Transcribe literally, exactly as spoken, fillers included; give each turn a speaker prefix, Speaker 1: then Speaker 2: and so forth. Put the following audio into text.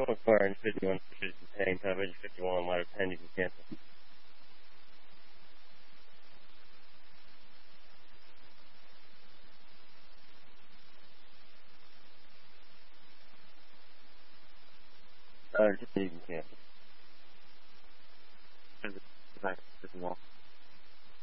Speaker 1: Orange fifty-one pushes contain coverage, fifty-one ladder ten, you can cancel. Ladder ten, you can cancel.
Speaker 2: Back to the wall.